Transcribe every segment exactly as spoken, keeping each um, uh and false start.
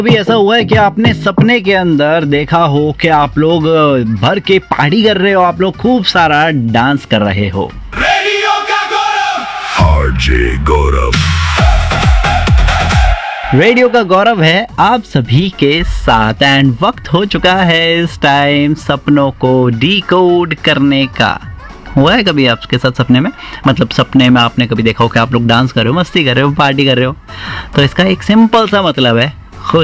कभी ऐसा हुआ है कि आपने सपने के अंदर देखा हो कि आप लोग भर के पार्टी कर रहे हो, आप लोग खूब सारा डांस कर रहे हो। रेडियो का गौरव आरजे गौरव रेडियो का गौरव है आप सभी के साथ एंड वक्त हो चुका है इस टाइम सपनों को डिकोड करने का। हुआ है कभी आपके साथ सपने में, मतलब सपने में आपने कभी देखा हो कि आप लोग डांस कर रहे हो, मस्ती कर रहे हो, पार्टी कर रहे हो? तो इसका एक सिंपल सा मतलब है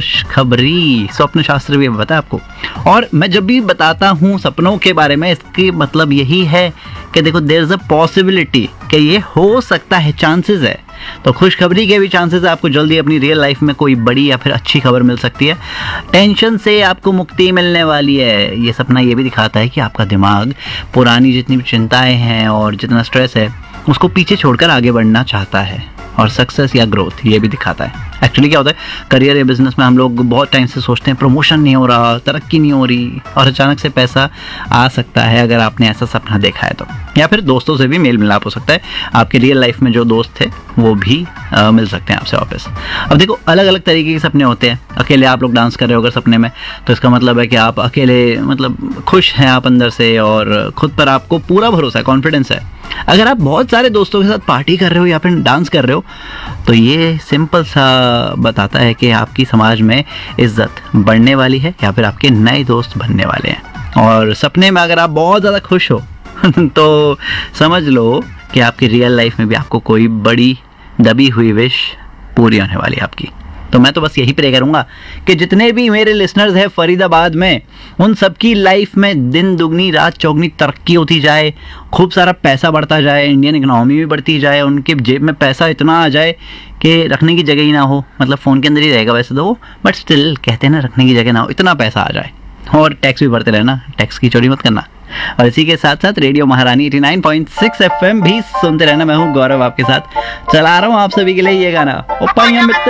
खुशखबरी। स्वप्न शास्त्र भी पता है आपको। और मैं जब भी बताता हूँ सपनों के बारे में, इसकी मतलब यही है कि देखो देयर इज अ पॉसिबिलिटी कि ये हो सकता है, चांसेस है। तो खुशखबरी के भी चांसेस है, आपको जल्दी अपनी रियल लाइफ में कोई बड़ी या फिर अच्छी खबर मिल सकती है। टेंशन से आपको मुक्ति मिलने वाली है। ये सपना ये भी दिखाता है कि आपका दिमाग पुरानी जितनी भी चिंताएं हैं और जितना स्ट्रेस है उसको पीछे छोड़कर आगे बढ़ना चाहता है। और सक्सेस या ग्रोथ ये भी दिखाता है। एक्चुअली क्या होता है, करियर या बिजनेस में हम लोग बहुत टाइम से सोचते हैं प्रमोशन नहीं हो रहा, तरक्की नहीं हो रही, और अचानक से पैसा आ सकता है अगर आपने ऐसा सपना देखा है तो। या फिर दोस्तों से भी मेल मिलाप हो सकता है, आपके रियल लाइफ में जो दोस्त थे वो भी आ, मिल सकते हैं आपसे वापस। अब देखो अलग अलग तरीके के सपने होते हैं। अकेले आप लोग डांस कर रहे हो अगर सपने में, तो इसका मतलब है कि आप अकेले मतलब खुश हैं आप अंदर से और खुद पर आपको पूरा भरोसा है, कॉन्फिडेंस है। अगर आप बहुत सारे दोस्तों के साथ पार्टी कर रहे हो या फिर डांस कर रहे हो, तो ये सिंपल सा बताता है कि आपकी समाज में इज्जत बढ़ने वाली है या फिर आपके नए दोस्त बनने वाले हैं। और सपने में अगर आप बहुत ज़्यादा खुश हो तो समझ लो कि आपकी रियल लाइफ में भी आपको कोई बड़ी दबी हुई विश पूरी होने वाली है आपकी। तो मैं तो बस यही प्रे करूंगा कि जितने भी मेरे लिसनर्स हैं फरीदाबाद में, उन सबकी लाइफ में दिन दुगनी रात चौगनी तरक्की होती जाए, खूब सारा पैसा बढ़ता जाए, इंडियन इकोनॉमी भी बढ़ती जाए, उनके जेब में पैसा इतना आ जाए कि रखने की जगह ही ना हो। मतलब फ़ोन के अंदर ही रहेगा वैसे तो वो, बट स्टिल कहते हैं ना रखने की जगह ना हो, इतना पैसा आ जाए। और टैक्स भी भरते रहना, टैक्स की चोरी मत करना। और इसी के साथ साथ रेडियो महारानी नवासी पॉइंट सिक्स एफएम भी सुनते रहना। मैं हूँ गौरव आपके साथ चला रहा हूँ आप सभी के लिए ये गाना। ओ पाइया मित्र